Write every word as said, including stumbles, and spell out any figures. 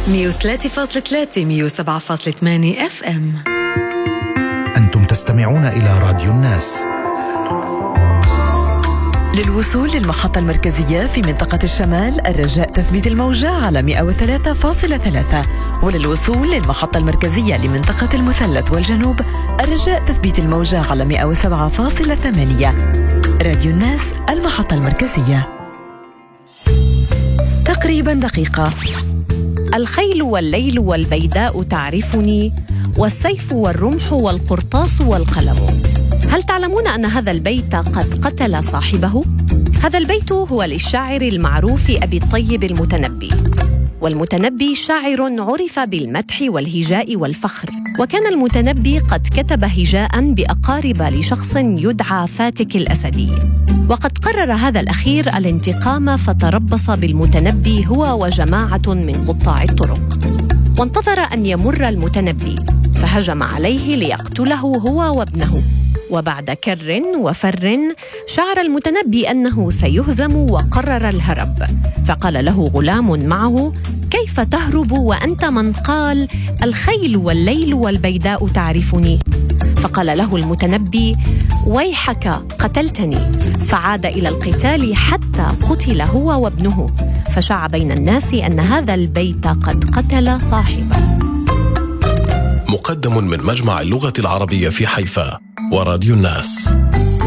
مية وثلاثة فاصلة ثلاثة مية وسبعة فاصلة ثمانية اف ام. أنتم تستمعون إلى راديو الناس. للوصول للمحطة المركزية في منطقة الشمال الرجاء تثبيت الموجة على مئة وثلاثة فاصلة ثلاثة، وللوصول للمحطة المركزية لمنطقة المثلث والجنوب الرجاء تثبيت الموجة على مئة وسبعة فاصلة ثمانية. راديو الناس، المحطة المركزية. تقريبا دقيقة. الخيل والليل والبيداء تعرفني، والسيف والرمح والقرطاس والقلم. هل تعلمون أن هذا البيت قد قتل صاحبه؟ هذا البيت هو للشاعر المعروف أبي الطيب المتنبي، والمتنبي شاعر عرف بالمدح والهجاء والفخر، وكان المتنبي قد كتب هجاء بأقارب لشخص يدعى فاتك الأسدي، وقد قرر هذا الأخير الانتقام فتربص بالمتنبي هو وجماعة من قطاع الطرق، وانتظر أن يمر المتنبي فهجم عليه ليقتله هو وابنه. وبعد كر وفر شعر المتنبي أنه سيهزم وقرر الهرب، فقال له غلام معه: كيف تهرب وأنت من قال الخيل والليل والبيداء تعرفني؟ فقال له المتنبي: ويحك قتلتني، فعاد إلى القتال حتى قتل هو وابنه، فشاع بين الناس أن هذا البيت قد قتل صاحبه. مقدم من مجمع اللغة العربية في حيفا وراديو الناس.